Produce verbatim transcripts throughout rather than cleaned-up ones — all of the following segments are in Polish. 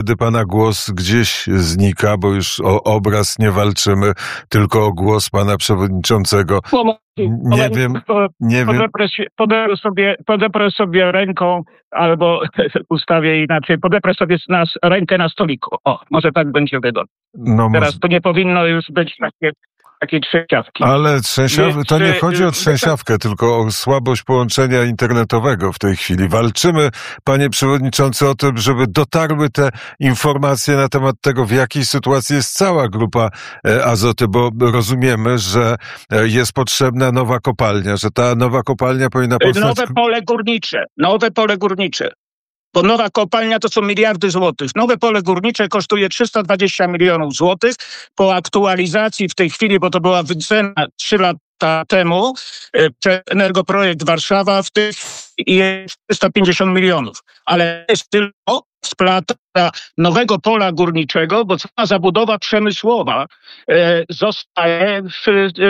każdy pana głos gdzieś znika, bo już o obraz nie walczymy, tylko o głos pana przewodniczącego. Nie wiem, nie wiem. Podeprę sobie, podeprę sobie ręką, albo ustawię inaczej, podeprę sobie nas rękę na stoliku. O, może tak będzie wygodnie. No Teraz może... to nie powinno już być takie... Takiej trzęsiawki. Ale trzęsiaw... to nie chodzi o trzęsiawkę, tylko o słabość połączenia internetowego w tej chwili. Walczymy, panie przewodniczący, o tym, żeby dotarły te informacje na temat tego, w jakiej sytuacji jest cała grupa Azoty, bo rozumiemy, że jest potrzebna nowa kopalnia, że ta nowa kopalnia powinna powstać... Nowe pole górnicze, nowe pole górnicze. Bo nowa kopalnia to są miliardy złotych. Nowe pole górnicze kosztuje trzysta dwadzieścia milionów złotych. Po aktualizacji w tej chwili, bo to była wycena trzy lata temu, przez Energoprojekt Warszawa w tych jest trzysta pięćdziesiąt milionów. Ale jest tylko splata nowego pola górniczego, bo cała zabudowa przemysłowa e, zostaje w,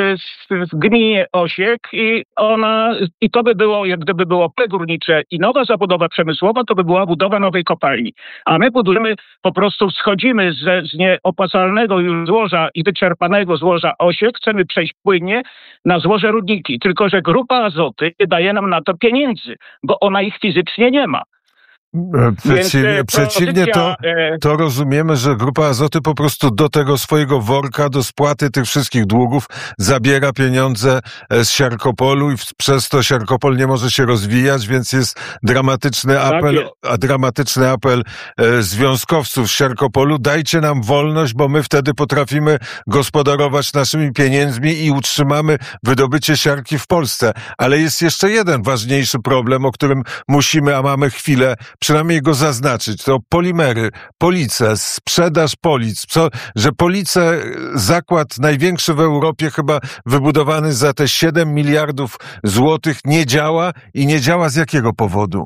w, w gminie Osiek i ona, i to by było, jak gdyby było pole górnicze i nowa zabudowa przemysłowa, to by była budowa nowej kopalni. A my budujemy, po prostu schodzimy z, z nieopłacalnego już złoża i wyczerpanego złoża Osiek, chcemy przejść płynnie na złoże Rudniki. Tylko że Grupa Azoty nie daje nam na to pieniędzy, bo ona ich fizycznie nie ma. Przeciwnie, Więc, przeciwnie to, to rozumiemy, że Grupa Azoty po prostu do tego swojego worka, do spłaty tych wszystkich długów zabiera pieniądze z Siarkopolu i przez to Siarkopol nie może się rozwijać, więc jest dramatyczny apel, tak jest. a dramatyczny apel związkowców z Siarkopolu. Dajcie nam wolność, bo my wtedy potrafimy gospodarować naszymi pieniędzmi i utrzymamy wydobycie siarki w Polsce. Ale jest jeszcze jeden ważniejszy problem, o którym musimy, a mamy chwilę, przynajmniej go zaznaczyć, to polimery, Police, sprzedaż Polic, co, że Police, zakład największy w Europie, chyba wybudowany za te siedem miliardów złotych, nie działa i nie działa z jakiego powodu?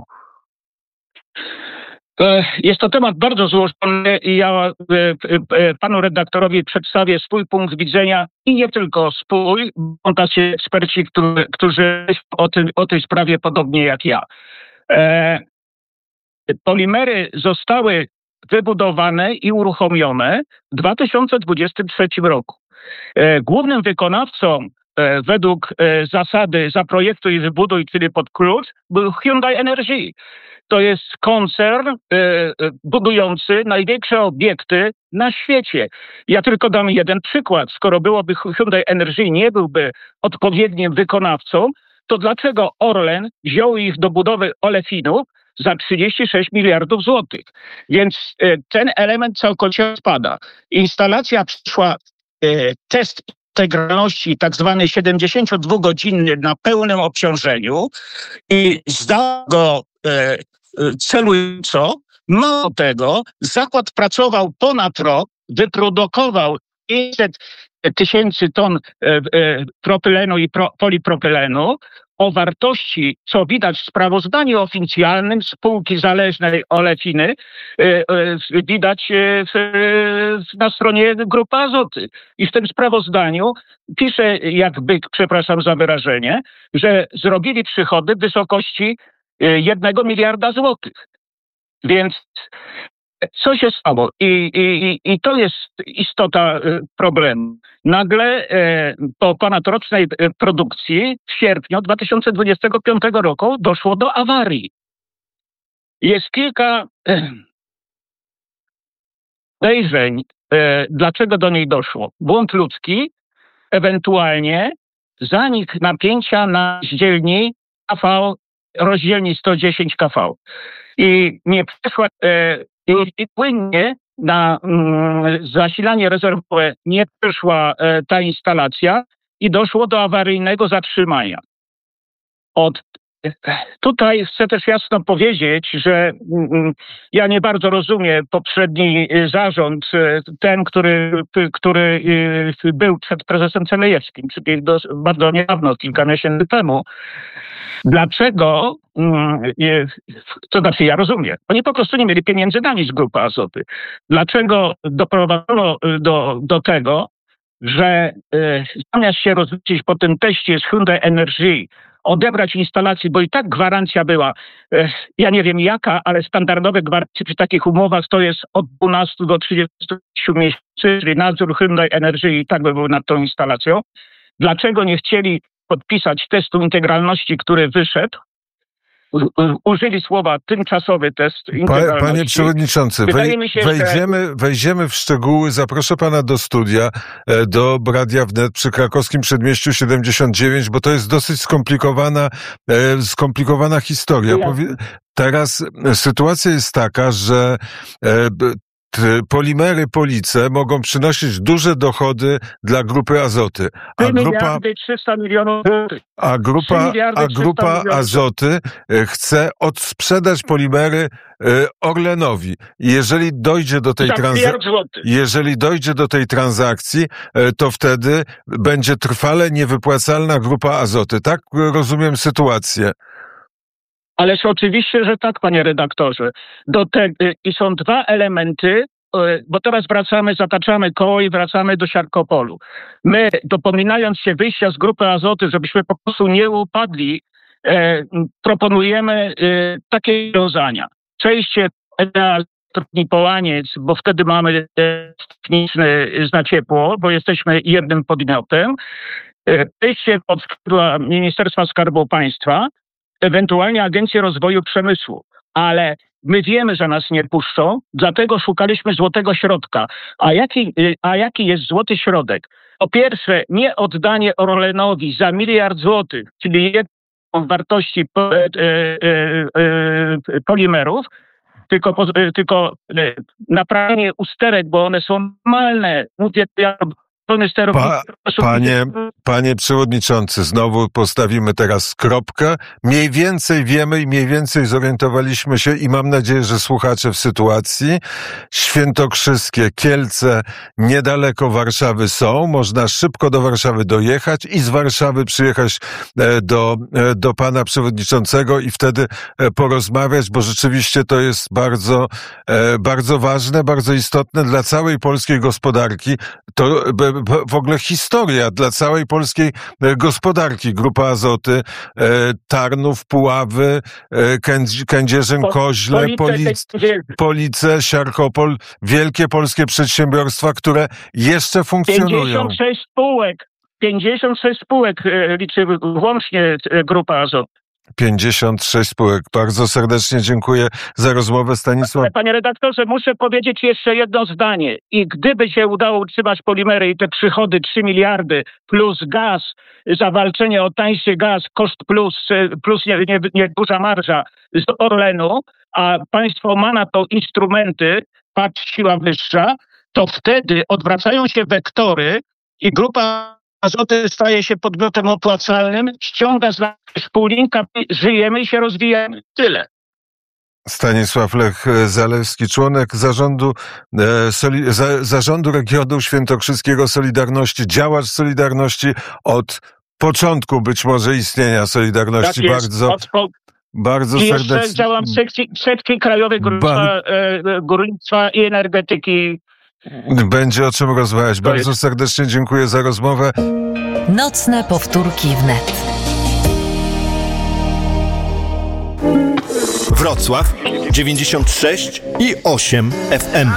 Jest to temat bardzo złożony i ja panu redaktorowi przedstawię swój punkt widzenia i nie tylko swój, bo tacy eksperci, którzy, którzy o, tym, o tej sprawie podobnie jak ja. Polimery zostały wybudowane i uruchomione w dwa tysiące dwudziestym trzecim roku. Głównym wykonawcą według zasady zaprojektuj i wybuduj, czyli pod klucz, był Hyundai Energy. To jest koncern budujący największe obiekty na świecie. Ja tylko dam jeden przykład. Skoro byłoby Hyundai Energy nie byłby odpowiednim wykonawcą, to dlaczego Orlen wziął ich do budowy olefinów za trzydzieści sześć miliardów złotych. Więc e, ten element całkowicie odpada. Instalacja przeszła e, test integralności tak zwany siedemdziesięciodwugodzinny na pełnym obciążeniu i zdał go e, celująco. Mało tego, zakład pracował ponad rok, wyprodukował pięćset tysięcy ton e, e, propylenu i pro, polipropylenu o wartości, co widać w sprawozdaniu oficjalnym spółki zależnej Olefiny, widać na stronie Grupy Azoty. I w tym sprawozdaniu pisze, jak byk, przepraszam za wyrażenie, że zrobili przychody w wysokości jednego miliarda złotych. Więc co się stało? I, i, i to jest istota problemu. Nagle e, po ponadrocznej produkcji w sierpniu dwa tysiące dwudziestego piątego roku doszło do awarii. Jest kilka e, podejrzeń, e, dlaczego do niej doszło. Błąd ludzki, ewentualnie zanik napięcia na rozdzielni K V, rozdzielni sto dziesięć K V. I nie przeszła... E, I, i płynnie na mm, zasilanie rezerwowe nie przyszła e, ta instalacja i doszło do awaryjnego zatrzymania. Od, e, tutaj chcę też jasno powiedzieć, że mm, ja nie bardzo rozumiem poprzedni e, zarząd, e, ten, który, p, który e, był przed prezesem Celejewskim, czyli do, bardzo niedawno, kilka miesięcy temu. Dlaczego? To znaczy, ja rozumiem. Oni po prostu nie mieli pieniędzy na nic, Grupa Azoty. Dlaczego doprowadzono do, do tego, że e, zamiast się rozliczyć po tym teście z Hyundai Energy odebrać instalacji, bo i tak gwarancja była, ja nie wiem jaka, ale standardowe gwarancje przy takich umowach to jest od dwunastu do trzydziestu miesięcy, czyli nadzór Hyundai Energy i tak by był nad tą instalacją. Dlaczego nie chcieli podpisać testu integralności, który wyszedł? Użyli słowa tymczasowy test integralności. Panie przewodniczący, wej, się, wejdziemy, że... wejdziemy w szczegóły. Zaproszę pana do studia, do Radia Wnet przy Krakowskim Przedmieściu siedemdziesiąt dziewięć, bo to jest dosyć skomplikowana, skomplikowana historia. Ja. Teraz sytuacja jest taka, że polimery Police mogą przynosić duże dochody dla Grupy Azoty. A grupa, trzysta milionów a grupa, a grupa Azoty chce odsprzedać polimery Orlenowi. Jeżeli dojdzie do tej transakcji, jeżeli dojdzie do tej transakcji, to wtedy będzie trwale niewypłacalna Grupa Azoty. Tak rozumiem sytuację. Ależ oczywiście, że tak, panie redaktorze. Do te, I są dwa elementy, bo teraz wracamy, zataczamy koło i wracamy do Siarkopolu. My, dopominając się wyjścia z Grupy Azoty, żebyśmy po prostu nie upadli, e, proponujemy e, takie rozwiązania. Przejście na Połaniec, bo wtedy mamy techniczny na ciepło, bo jesteśmy jednym podmiotem. E, przejście pod skrzydła Ministerstwa Skarbu Państwa, ewentualnie Agencję Rozwoju Przemysłu. Ale my wiemy, że nas nie puszczą, dlatego szukaliśmy złotego środka. A jaki, a jaki jest złoty środek? Po pierwsze, nie oddanie Orlenowi za miliard złotych, czyli jedną wartości po, e, e, e, polimerów, tylko, po, e, tylko e, naprawienie usterek, bo one są normalne. Mówię, ja Pa, panie, panie przewodniczący, znowu postawimy teraz kropkę. Mniej więcej wiemy i mniej więcej zorientowaliśmy się i mam nadzieję, że słuchacze w sytuacji. Świętokrzyskie, Kielce, niedaleko Warszawy są. Można szybko do Warszawy dojechać i z Warszawy przyjechać do, do pana przewodniczącego i wtedy porozmawiać, bo rzeczywiście to jest bardzo, bardzo ważne, bardzo istotne dla całej polskiej gospodarki. To w ogóle historia dla całej polskiej gospodarki. Grupa Azoty, Tarnów, Puławy, Kędzierzyn-Koźle, Police, Police, Siarkopol. Wielkie polskie przedsiębiorstwa, które jeszcze funkcjonują. pięćdziesiąt sześć spółek. pięćdziesiąt sześć spółek liczy łącznie Grupa Azoty. pięćdziesiąt sześć spółek. Bardzo serdecznie dziękuję za rozmowę, Stanisław. Panie redaktorze, muszę powiedzieć jeszcze jedno zdanie. I gdyby się udało utrzymać polimery i te przychody trzy miliardy plus gaz, zawalczenie o tańszy gaz, koszt plus, plus nie, nie, nie duża marża z Orlenu, a państwo ma na to instrumenty, patrz siła wyższa, to wtedy odwracają się wektory i Grupa Azoty staje się podmiotem opłacalnym, ściąga z wspólnika, żyjemy i się rozwijamy. Tyle. Stanisław Lech Zalewski, członek zarządu, e, soli, za, zarządu regionu świętokrzyskiego Solidarności, działacz Solidarności od początku być może istnienia Solidarności. Tak bardzo, Odpo- bardzo I serdecznie. jeszcze działam w sekcji, sekcji Krajowej Górnictwa, ba- e, Górnictwa i Energetyki. Będzie o czym rozmawiać. Bardzo serdecznie dziękuję za rozmowę. Nocne powtórki wnet. Wrocław dziewięćdziesiąt sześć i osiem F M.